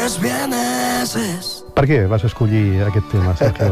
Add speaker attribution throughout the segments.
Speaker 1: noches vieneses.
Speaker 2: Per què vas escollir aquest tema, Sergio?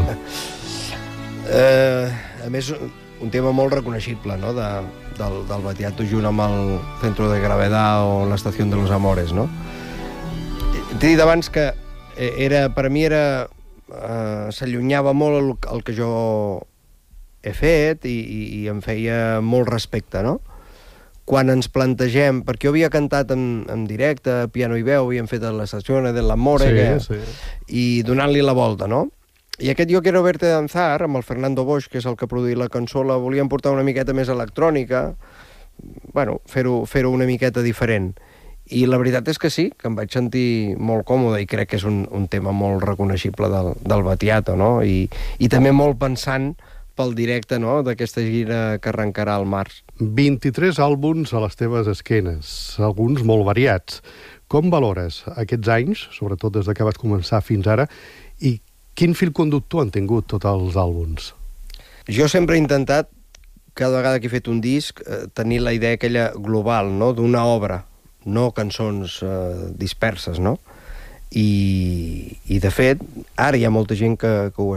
Speaker 3: A més, un tema molt reconeixible, no?, del Battiato, junt amb el Centro de Gravedad o l'Estació de los Amores, no? T'he dit abans que per mi s'allunyava molt el que jo he fet i em feia molt respecte, no? Quan ens plantegem, perquè jo havia cantat en directe, piano i veu, havíem fet l'Estació dell'Amore, i donant-li la volta, no? I aquest Yo quiero verte danzar, amb el Fernando Boix, que és el que ha produït la cançó, la volíem portar una miqueta més electrònica, bueno, fer-ho una miqueta diferent. I la veritat és que sí, que em vaig sentir molt còmode i crec que és un tema molt reconeixible del Battiato, no? I també molt pensant pel directe, no?, d'aquesta gira que arrencarà al març.
Speaker 2: 23 àlbums a les teves esquenes, alguns molt variats. Com valores aquests anys, sobretot des que vas començar fins ara, i quin fil conductor han tingut tots els àlbums?
Speaker 3: Jo sempre he intentat, cada vegada que he fet un disc, tenir la idea aquella global, no?, d'una obra, no cançons disperses, no? I de fet, ara hi ha molta gent que ho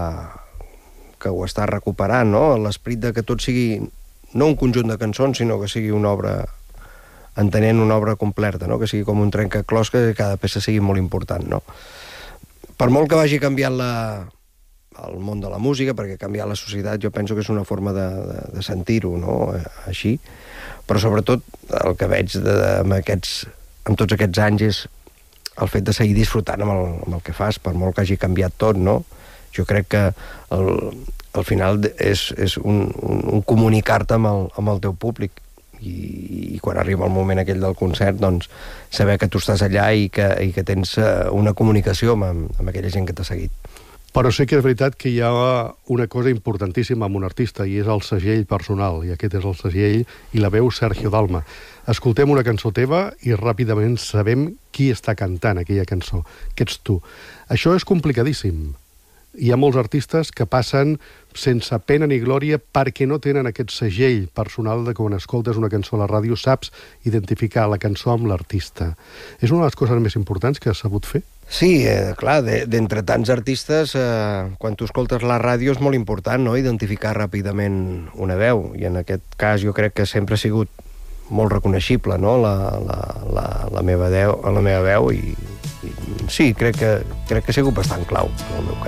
Speaker 3: està recuperant, no?, l'esperit de que tot sigui no un conjunt de cançons, sinó que sigui una obra, entenent una obra completa, no?, que sigui com un trencaclosques, que cada peça sigui molt important, no? Per molt que vagi canviant el món de la música, perquè canviar la societat jo penso que és una forma de sentir-ho, no?, així, però sobretot el que veig amb tots aquests anys és el fet de seguir disfrutant amb el que fas, per molt que hagi canviat tot, no? Jo crec que al final és un comunicar-te amb el teu públic i quan arriba el moment aquell del concert, doncs saber que tu estàs allà i que tens una comunicació amb aquella gent que t'ha seguit.
Speaker 2: Però sí que és veritat que hi ha una cosa importantíssima amb un artista, i és el segell personal, i aquest és el segell i la veu Sergio Dalma. Escoltem una cançó teva i ràpidament sabem qui està cantant aquella cançó, que ets tu. Això és complicadíssim. Hi ha molts artistes que passen sense pena ni glòria perquè no tenen aquest segell personal de que quan escoltes una cançó a la ràdio saps identificar la cançó amb l'artista. És una de les coses més importants que has sabut fer?
Speaker 3: Sí, clar, d'entre tants artistes, quan tu escoltes la ràdio és molt important, no?, identificar ràpidament una veu, i en aquest cas jo crec que sempre ha sigut molt reconeixible, no?, la meva veu, i sí, crec que ha sigut bastant clau en el meu cas.